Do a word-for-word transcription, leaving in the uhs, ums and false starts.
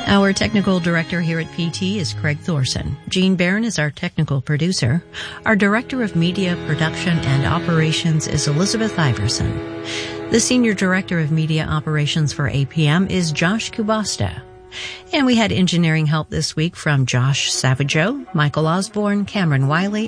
Our technical director here at P T is Craig Thorson. Gene Barron is our technical producer. Our director of media production and operations is Elizabeth Iverson. The senior director of media operations for A P M is Josh Kubasta. And we had engineering help this week from Josh Savageau, Michael Osborne, Cameron Wiley,